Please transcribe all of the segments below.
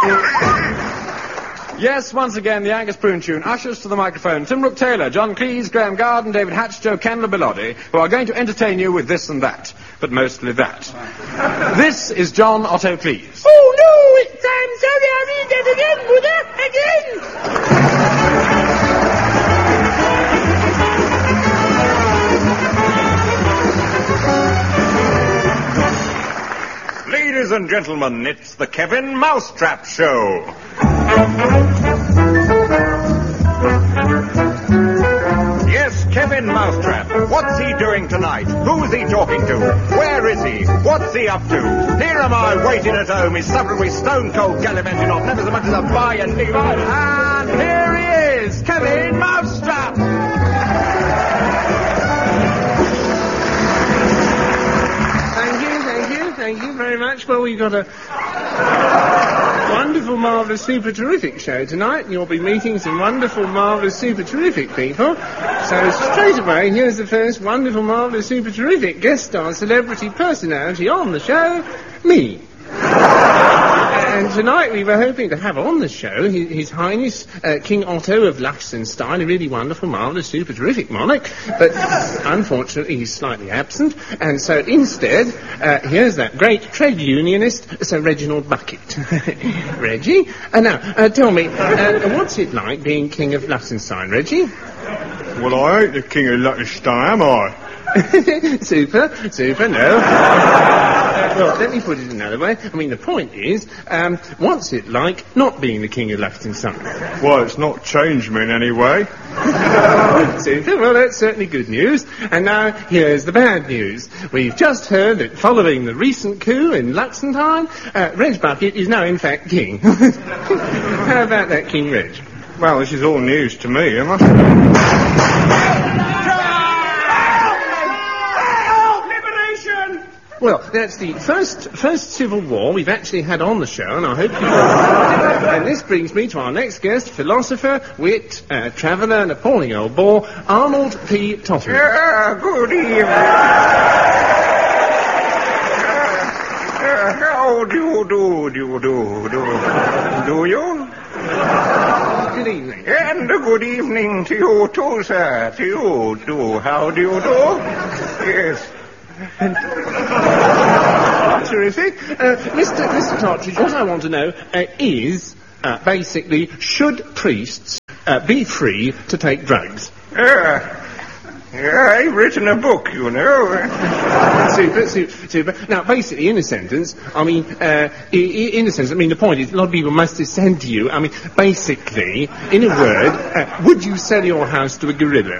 Yes, once again, the Angus Prune tune ushers to the microphone Tim Brooke-Taylor, John Cleese, Graham Garden, David Hatch, Joe Candler, Bilotti, who are going to entertain you with this and that, but mostly that. This is John Otto Cleese. Oh, no, I'm sorry, I'll read that again, Ladies and gentlemen, it's the Kevin Mousetrap Show. Yes, Kevin Mousetrap. What's he doing tonight? Who's he talking to? Where is he? What's he up to? Here am I waiting at home, he's suffering with stone cold gallivanting off, never so much as a buy and leave. And here he is, Kevin Mousetrap. Thank you very much. Well, we've got a wonderful, marvellous, super terrific show tonight, and you'll be meeting some wonderful, marvellous, super terrific people. So straight away, here's the first wonderful, marvellous, super terrific guest star celebrity personality on the show, me. And tonight we were hoping to have on the show His Highness King Otto of Liechtenstein, a really wonderful, marvellous, super terrific monarch, but unfortunately he's slightly absent, and so instead here's that great trade unionist, Sir Reginald Bucket. Reggie? Now, tell me, what's it like being King of Liechtenstein, Reggie? Well, I ain't the King of Liechtenstein, am I? Super, no. Well, let me put it another way. I mean, the point is, what's it like not being the King of Liechtenstein? Well, it's not changed me in any way. Super, well, that's certainly good news. And now, here's the bad news. We've just heard that following the recent coup in Liechtenstein, Reg Bucket is now, in fact, king. How about that, King Reg? Well, this is all news to me, am I? Well, that's the first civil war we've actually had on the show, and I hope you will. And this brings me to our next guest, philosopher, wit, traveller, and appalling old bore, Arnold P. Tottery. Good evening. How do you do? Do you? Good evening. And a good evening to you too, sir. To you too. How do you do? Yes. Terrific. Mr. Totteridge, what I want to know is, basically, should priests be free to take drugs? I've written a book, you know. Super. Now, basically, in a sentence, I mean, the point is, a lot of people must have said to you, I mean, basically, in a word, would you sell your house to a gorilla?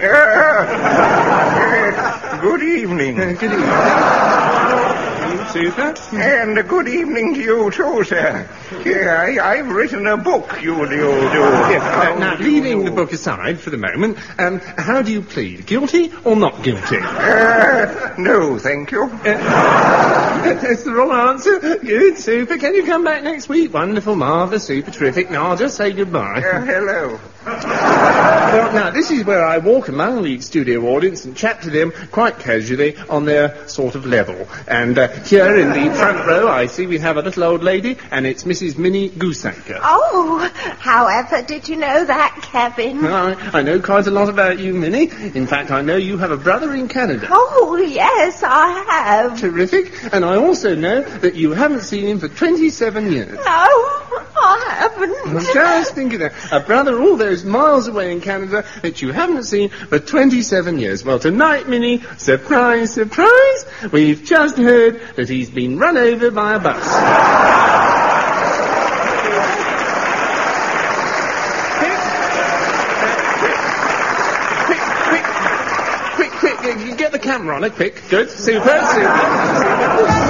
Good evening. Good evening. Super. And a good evening to you too, sir. Yeah, I've written a book, you do. Yeah. Now, leaving the book aside for the moment, how do you plead? Guilty or not guilty? No, thank you. That's the wrong answer. Good, super. Can you come back next week? Wonderful, marvellous, super terrific. Now, I'll just say goodbye. Hello. Well, now, this is where I walk among the studio audience and chat to them quite casually on their sort of level. And here in the front row, I see we have a little old lady, and it's Mrs. Minnie Goosanker. Oh, however did you know that, Kevin? I know quite a lot about you, Minnie. In fact, I know you have a brother in Canada. Oh, yes, I have. Terrific. And I also know that you haven't seen him for 27 years. No, I haven't. Just think of that. A brother all those miles away in Canada that you haven't seen for 27 years. Well, tonight, Minnie, surprise, surprise, we've just heard that he's been run over by a bus. Quick, get the camera on it, quick. Good, super.